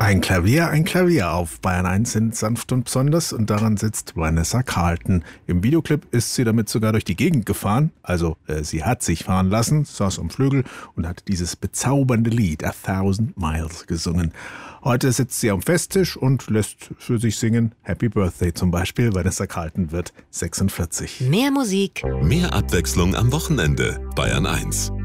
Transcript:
Ein Klavier auf Bayern 1 sind sanft und besonders und daran sitzt Vanessa Carlton. Im Videoclip ist sie damit sogar durch die Gegend gefahren, also sie hat sich fahren lassen, saß am Flügel und hat dieses bezaubernde Lied 1000 Miles gesungen. Heute sitzt sie am Festtisch und lässt für sich singen Happy Birthday zum Beispiel. Vanessa Carlton wird 46. Mehr Musik, mehr Abwechslung am Wochenende. Bayern 1.